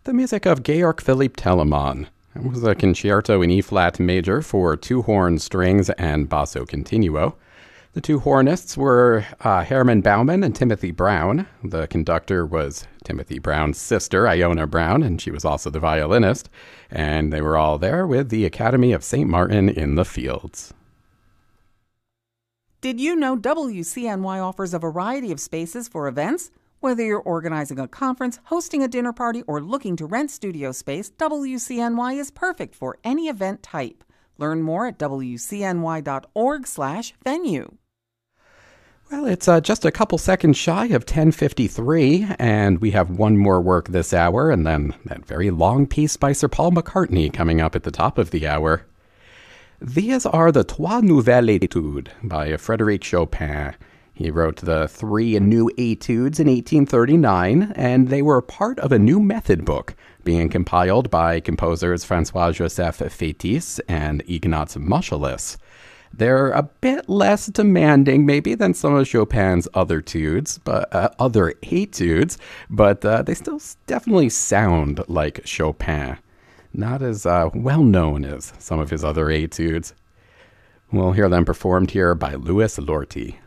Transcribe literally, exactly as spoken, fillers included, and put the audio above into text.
the music of Georg Philipp Telemann. It was a concerto in E-flat major for two horn strings and basso continuo. The two hornists were uh, Herman Baumann and Timothy Brown. The conductor was Timothy Brown's sister, Iona Brown, and she was also the violinist. And they were all there with the Academy of Saint Martin in the Fields. Did you know W C N Y offers a variety of spaces for events? Whether you're organizing a conference, hosting a dinner party, or looking to rent studio space, W C N Y is perfect for any event type. Learn more at W C N Y dot org slash venue. Well, it's uh, just a couple seconds shy of ten fifty-three, and we have one more work this hour, and then that very long piece by Sir Paul McCartney coming up at the top of the hour. These are the Trois Nouvelles Etudes by Frédéric Chopin. He wrote the three new etudes in eighteen thirty-nine, and they were part of a new method book being compiled by composers François-Joseph Fétis and Ignaz Moscheles. They're a bit less demanding, maybe, than some of Chopin's other etudes, but uh, other etudes, but uh, they still definitely sound like Chopin. Not as uh, well known as some of his other etudes. We'll hear them performed here by Louis Lorty.